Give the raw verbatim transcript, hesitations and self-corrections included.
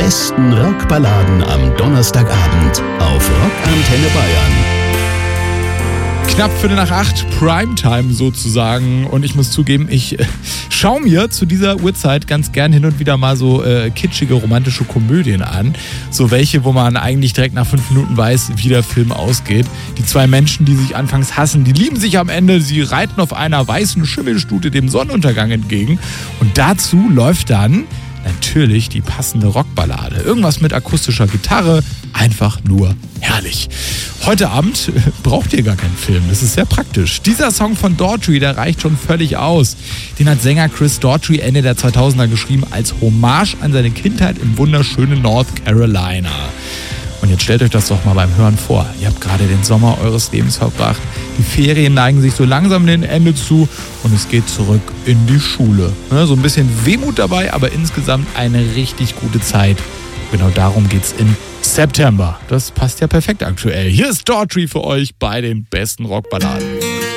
besten Rockballaden am Donnerstagabend auf Rockantenne Bayern. Knapp Viertel nach acht, Primetime sozusagen. Und ich muss zugeben, ich äh, schaue mir zu dieser Uhrzeit ganz gern hin und wieder mal so äh, kitschige romantische Komödien an. So welche, wo man eigentlich direkt nach fünf Minuten weiß, wie der Film ausgeht. Die zwei Menschen, die sich anfangs hassen, die lieben sich am Ende. Sie reiten auf einer weißen Schimmelstute dem Sonnenuntergang entgegen. Und dazu läuft dann natürlich die passende Rockballade. Irgendwas mit akustischer Gitarre. Einfach nur herrlich. Heute Abend braucht ihr gar keinen Film. Das ist sehr praktisch. Dieser Song von Daughtry, der reicht schon völlig aus. Den hat Sänger Chris Daughtry Ende der zweitausender geschrieben als Hommage an seine Kindheit im wunderschönen North Carolina. Und jetzt stellt euch das doch mal beim Hören vor. Ihr habt gerade den Sommer eures Lebens verbracht. Die Ferien neigen sich so langsam dem Ende zu und es geht zurück in die Schule. So ein bisschen Wehmut dabei, aber insgesamt eine richtig gute Zeit. Genau darum geht's in September. Das passt ja perfekt aktuell. Hier ist Daughtry für euch bei den besten Rockballaden.